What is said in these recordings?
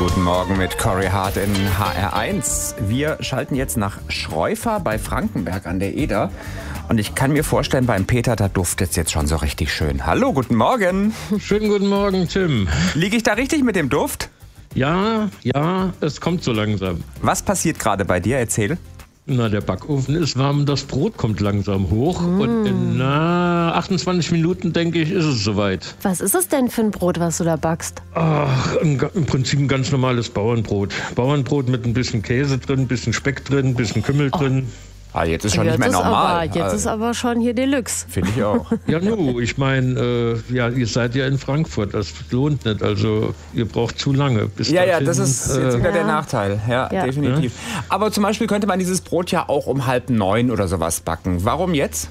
Guten Morgen mit Cory Hart in HR1. Wir schalten jetzt nach Schreufer bei Frankenberg an der Eder. Und ich kann mir vorstellen, beim Peter, da duftet es jetzt schon so richtig schön. Hallo, guten Morgen. Schönen guten Morgen, Tim. Liege ich da richtig mit dem Duft? Ja, es kommt so langsam. Was passiert gerade bei dir? Erzähl. Na, der Backofen ist warm, das Brot kommt langsam hoch. Und in 28 Minuten, denke ich, ist es soweit. Was ist es denn für ein Brot, was du da backst? Ach, im Prinzip ein ganz normales Bauernbrot. Bauernbrot mit ein bisschen Käse drin, ein bisschen Speck drin, ein bisschen Kümmel drin. Ah, jetzt ist schon nicht mehr normal. Jetzt ist aber schon hier Deluxe. Finde ich auch. Ja, ich meine, ihr seid ja in Frankfurt, das lohnt nicht. Also ihr braucht zu lange. Bis Ja, dahin, das ist jetzt wieder der Nachteil. Ja, definitiv. Aber zum Beispiel könnte man dieses Brot ja auch um 8:30 oder sowas backen. Warum jetzt?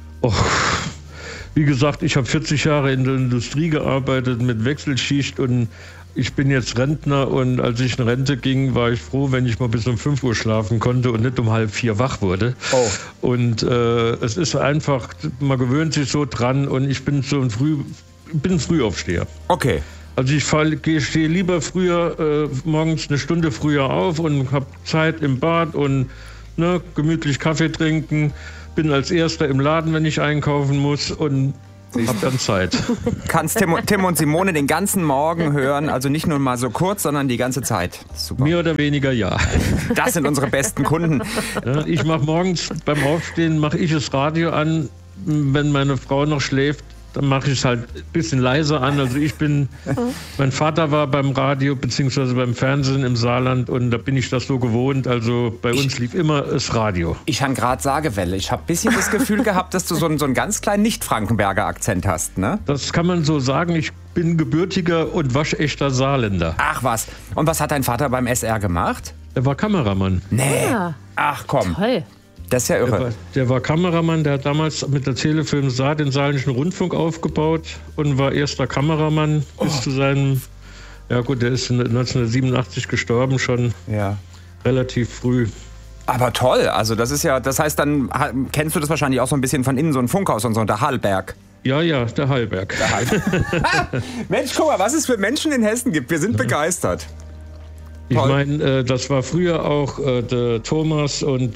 Wie gesagt, ich habe 40 Jahre in der Industrie gearbeitet mit Wechselschicht und ich bin jetzt Rentner und als ich in Rente ging, war ich froh, wenn ich mal bis um 5 Uhr schlafen konnte und nicht um 3:30 wach wurde. Und es ist einfach, man gewöhnt sich so dran und ich bin ein Frühaufsteher. Okay. Also ich stehe lieber früher, morgens eine Stunde früher auf und habe Zeit im Bad und gemütlich Kaffee trinken, bin als Erster im Laden, wenn ich einkaufen muss und hab dann Zeit. Kannst Tim und Simone den ganzen Morgen hören, also nicht nur mal so kurz, sondern die ganze Zeit. Super. Mehr oder weniger ja. Das sind unsere besten Kunden. Ja, ich mache morgens beim Aufstehen das Radio an, wenn meine Frau noch schläft. Dann mache ich es halt ein bisschen leiser an. Also mein Vater war beim Radio bzw. beim Fernsehen im Saarland und da bin ich das so gewohnt. Also bei uns lief immer das Radio. Ich habe gerade Sagewelle. Ich habe ein bisschen das Gefühl gehabt, dass du so einen ganz kleinen Nicht-Frankenberger Akzent hast, ne? Das kann man so sagen. Ich bin gebürtiger und waschechter Saarländer. Ach was. Und was hat dein Vater beim SR gemacht? Er war Kameramann. Nee. Ja. Ach komm. Toll. Das ist ja irre. Der war Kameramann, der hat damals mit der Telefilm Saar den Saarländischen Rundfunk aufgebaut und war erster Kameramann bis zu seinem, der ist 1987 gestorben, schon relativ früh. Aber toll, also das heißt, dann kennst du das wahrscheinlich auch so ein bisschen von innen, so ein Funkhaus und so, der Hallberg. Ja, der Hallberg. Mensch, guck mal, was es für Menschen in Hessen gibt, wir sind begeistert. Ich meine, das war früher auch der Thomas und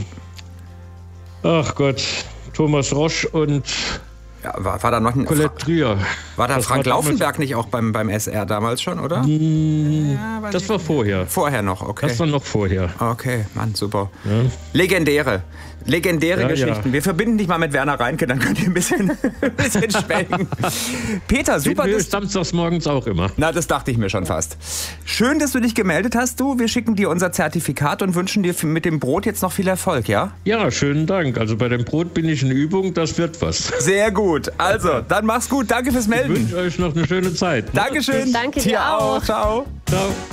Thomas Rosch und ja, war da noch ein Colette Trier. War da Frank Laufenberg nicht auch beim SR damals schon, oder? Das war vorher. Vorher noch, okay. Das war noch vorher. Okay, Mann, super. Ja. Legendäre Geschichten. Ja. Wir verbinden dich mal mit Werner Reinke, dann könnt ihr ein bisschen schwelgen. Peter, super. Wir samstags morgens auch immer. Na, das dachte ich mir schon fast. Schön, dass du dich gemeldet hast, du. Wir schicken dir unser Zertifikat und wünschen dir mit dem Brot jetzt noch viel Erfolg, ja? Ja, schönen Dank. Also bei dem Brot bin ich in Übung, das wird was. Sehr gut. Also, dann mach's gut. Danke fürs Melden. Ich wünsche euch noch eine schöne Zeit. Dankeschön. Danke dir auch. Ciao. Ciao.